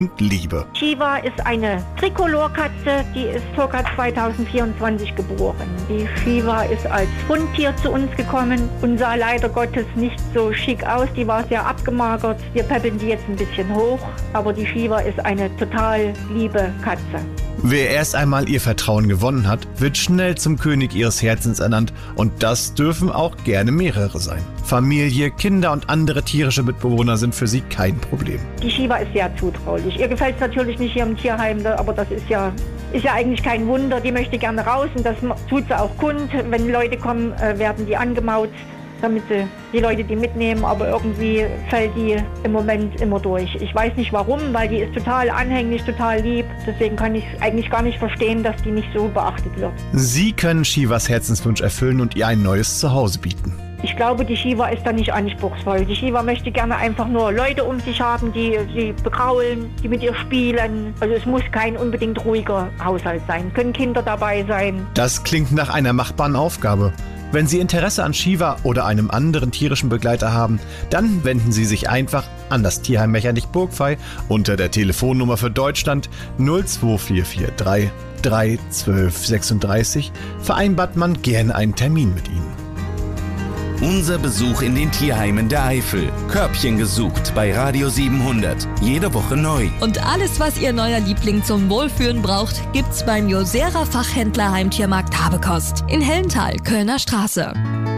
Liebe. Shiva ist eine Tricolor-Katze, die ist ca. 2024 geboren. Die Shiva ist als Fundtier zu uns gekommen und sah leider Gottes nicht so schick aus. Die war sehr abgemagert. Wir peppeln die jetzt ein bisschen hoch, aber die Shiva ist eine total liebe Katze. Wer erst einmal ihr Vertrauen gewonnen hat, wird schnell zum König ihres Herzens ernannt und das dürfen auch gerne mehrere sein. Familie, Kinder und andere tierische Mitbewohner sind für sie kein Problem. Die Shiva ist sehr zutraulich. Ihr gefällt es natürlich nicht hier im Tierheim, aber das ist ja eigentlich kein Wunder. Die möchte gerne raus und das tut sie auch kund. Wenn Leute kommen, werden die angemaut, damit sie die Leute die mitnehmen, aber irgendwie fällt die im Moment immer durch. Ich weiß nicht warum, weil die ist total anhänglich, total lieb. Deswegen kann ich eigentlich gar nicht verstehen, dass die nicht so beachtet wird. Sie können Shivas Herzenswunsch erfüllen und ihr ein neues Zuhause bieten. Ich glaube, die Shiva ist da nicht anspruchsvoll. Die Shiva möchte gerne einfach nur Leute um sich haben, die sie bekraulen, die mit ihr spielen. Also es muss kein unbedingt ruhiger Haushalt sein. Können Kinder dabei sein. Das klingt nach einer machbaren Aufgabe. Wenn Sie Interesse an Shiva oder einem anderen tierischen Begleiter haben, dann wenden Sie sich einfach an das Tierheim Mechernich-Burgvey unter der Telefonnummer für Deutschland 02443 312 36. Vereinbart man gerne einen Termin mit Ihnen. Unser Besuch in den Tierheimen der Eifel. Körbchen gesucht bei Radio 700. Jede Woche neu. Und alles, was Ihr neuer Liebling zum Wohlfühlen braucht, gibt's beim Josera Fachhändler Heimtiermarkt Habekost in Hellenthal, Kölner Straße.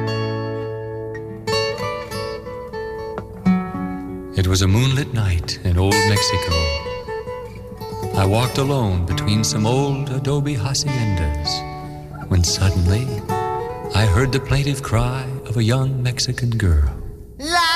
It was a moonlit night in old Mexico. I walked alone between some old adobe haciendas when suddenly I heard the plaintive cry of a young Mexican girl.